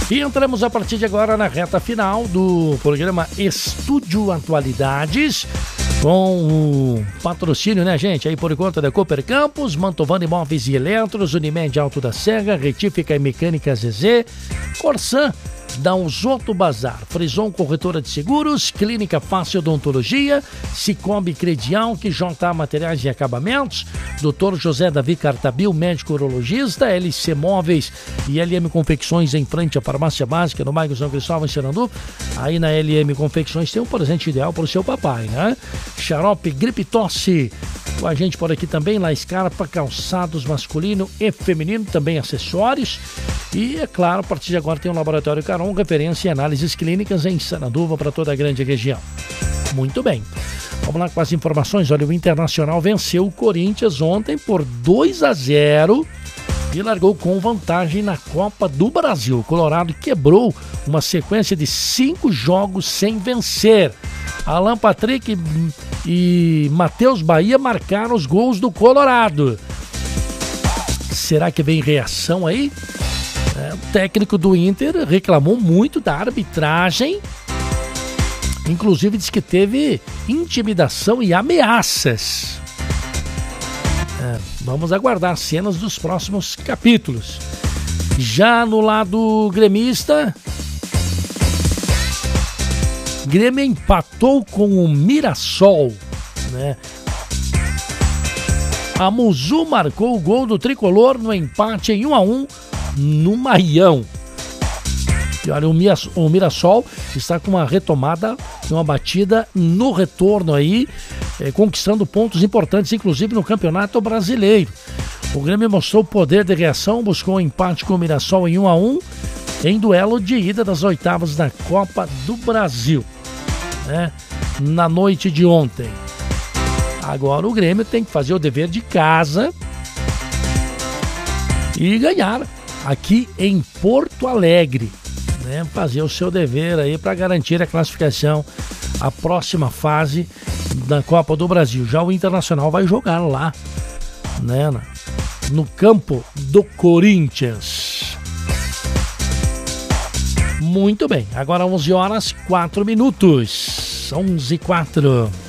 E entramos a partir de agora na reta final do programa Estúdio Atualidades, com o patrocínio, né, gente? Aí por conta da Cooper Campos, Mantovani Imóveis e Eletros, Unimed Alto da Serra, Retífica e Mecânica ZZ, Corsan, da Usoto Bazar, Frison Corretora de Seguros, Clínica Fácil Odontologia, Cicobi Credial, QJ Materiais e Acabamentos, Dr. José Davi Cartabil, médico urologista, LC Móveis e LM Confecções em frente à Farmácia Básica, no bairro São Cristóvão, em Serandu. Aí na LM Confecções tem um presente ideal para o seu papai, né? Xarope Gripe Tosse, com a gente por aqui também, La Scarpa, calçados masculino e feminino, também acessórios. E, é claro, a partir de agora tem um Laboratório Caron, referência em análises clínicas em Sananduva para toda a grande região. Muito bem. Vamos lá com as informações. Olha, o Internacional venceu o Corinthians ontem por 2-0 e largou com vantagem na Copa do Brasil. O Colorado quebrou uma sequência de 5 jogos sem vencer. Alan Patrick e Matheus Bahia marcaram os gols do Colorado. Será que vem reação aí? O técnico do Inter reclamou muito da arbitragem, inclusive disse que teve intimidação e ameaças. Vamos aguardar cenas dos próximos capítulos. Já no lado gremista, Grêmio empatou com o Mirassol, né? A Muzu marcou o gol do tricolor no empate em 1-1 no Maião. E olha, o Mirassol está com uma retomada, uma batida no retorno aí, conquistando pontos importantes, inclusive no Campeonato Brasileiro. O Grêmio mostrou poder de reação, buscou um empate com o Mirassol em 1-1 em duelo de ida das oitavas da Copa do Brasil, né? Na noite de ontem. Agora o Grêmio tem que fazer o dever de casa e ganhar aqui em Porto Alegre, né? Fazer o seu dever aí para garantir a classificação à próxima fase da Copa do Brasil. Já o Internacional vai jogar lá, né? No campo do Corinthians. Muito bem, agora 11h04. 11h04.